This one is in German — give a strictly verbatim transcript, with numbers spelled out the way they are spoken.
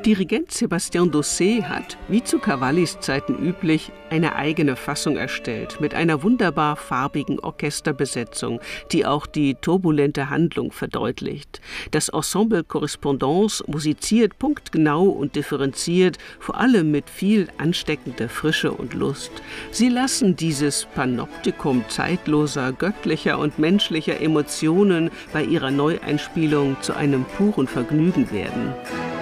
Dirigent Sébastien Dossé hat, wie zu Cavallis Zeiten üblich, eine eigene Fassung erstellt, mit einer wunderbar farbigen Orchesterbesetzung, die auch die turbulente Handlung verdeutlicht. Das Ensemble Correspondance musiziert punktgenau und differenziert, vor allem mit viel ansteckender Frische und Lust. Sie lassen dieses Panoptikum zeitloser, göttlicher und menschlicher Emotionen bei ihrer Neueinspielung zu einem puren Vergnügen werden.